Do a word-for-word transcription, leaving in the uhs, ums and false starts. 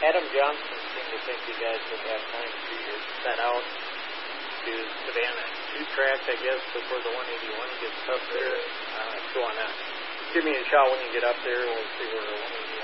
Adam Johnson seemed to think you guys would have time to do your set out to Savannah two track, I guess, before the one eighty-one gets up there. Uh, if you want to give me a shot when you get up there, we'll see where the one eighty-one